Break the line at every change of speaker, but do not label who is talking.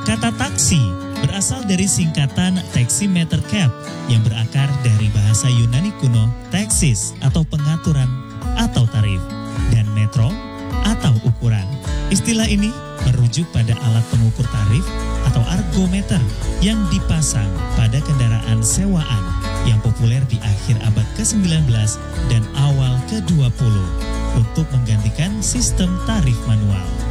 Kata taksi berasal dari singkatan taximeter cap yang berakar dari bahasa Yunani kuno taxis atau pengaturan atau tarif, dan metro atau ukuran. Istilah ini merujuk pada alat pengukur tarif atau argometer yang dipasang pada kendaraan sewaan yang populer di akhir abad ke-19 dan awal ke-20 untuk menggantikan sistem tarif manual.